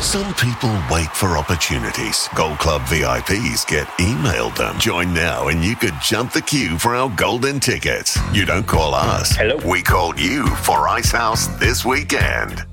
Some people wait for opportunities. Gold Club VIPs get emailed them. Join now and you could jump the queue for our golden tickets. You don't call us. Hello. We called you for Icehouse this weekend.